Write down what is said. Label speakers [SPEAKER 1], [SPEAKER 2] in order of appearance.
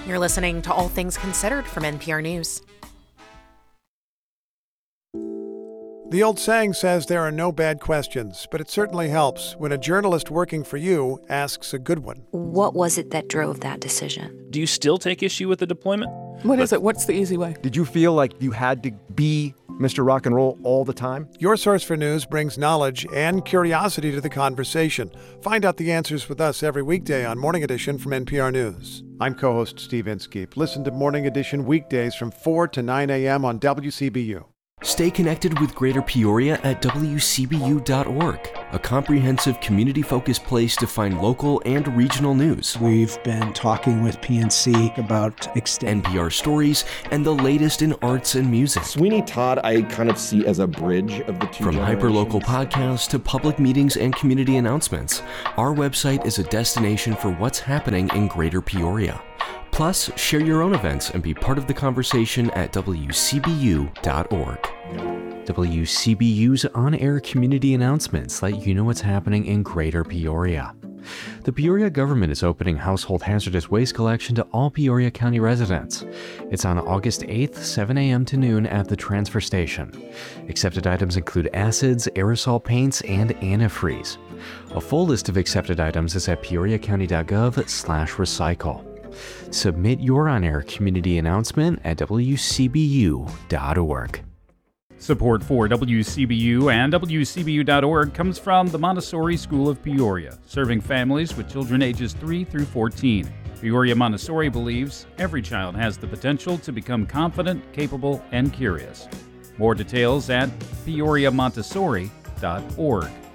[SPEAKER 1] You're listening to All Things Considered from NPR News.
[SPEAKER 2] The old saying says there are no bad questions, but it certainly helps when a journalist working for you asks a good one.
[SPEAKER 3] What was it that drove that decision?
[SPEAKER 4] Do you still take issue with the deployment?
[SPEAKER 5] What is it? What's the easy way?
[SPEAKER 6] Did you feel like you had to be Mr. Rock and Roll all the time?
[SPEAKER 2] Your Source for News brings knowledge and curiosity to the conversation. Find out the answers with us every weekday on Morning Edition from NPR News. I'm co-host Steve Inskeep. Listen to Morning Edition weekdays from 4 to 9 a.m. on WCBU.
[SPEAKER 7] Stay connected with Greater Peoria at WCBU.org, a comprehensive community-focused place to find local and regional news.
[SPEAKER 8] We've been talking with PNC about
[SPEAKER 7] NPR stories and the latest in arts and music.
[SPEAKER 9] Sweeney Todd I kind of see as a bridge of the two
[SPEAKER 7] From hyperlocal podcasts to public meetings and community announcements, our website is a destination for what's happening in Greater Peoria. Plus, share your own events and be part of the conversation at WCBU.org. WCBU's on-air community announcements let you know what's happening in Greater Peoria. The Peoria government is opening household hazardous waste collection to all Peoria County residents. It's on August 8th, 7 a.m. to noon at the transfer station. Accepted items include acids, aerosol paints, and antifreeze. A full list of accepted items is at peoriacounty.gov/recycle. Submit your on-air community announcement at WCBU.org.
[SPEAKER 10] Support for WCBU and WCBU.org comes from the Montessori School of Peoria, serving families with children ages 3 through 14. Peoria Montessori believes every child has the potential to become confident, capable, and curious. More details at peoriamontessori.org.